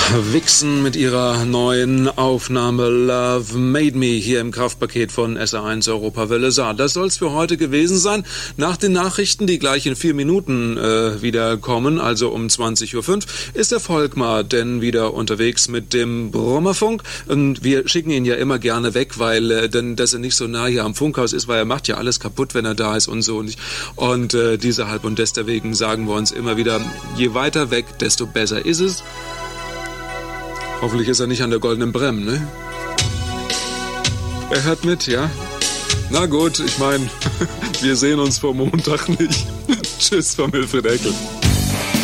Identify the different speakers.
Speaker 1: Vixen mit ihrer neuen Aufnahme Love Made Me hier im Kraftpaket von SR1 Europawelle Saar. Das soll's für heute gewesen sein. Nach den Nachrichten, die gleich in 4 Minuten wieder kommen, also um 20:05 Uhr, ist der Volkmar denn wieder unterwegs mit dem Brummerfunk. Und wir schicken ihn ja immer gerne weg, weil dass er nicht so nah hier am Funkhaus ist, weil er macht ja alles kaputt, wenn er da ist und so. Und deshalb und deswegen sagen wir uns immer wieder, je weiter weg, desto besser ist es. Hoffentlich ist er nicht an der Goldenen Brem, ne? Er hört mit, ja? Na gut, ich meine, wir sehen uns vor Montag nicht. Tschüss von Wilfried Eckel.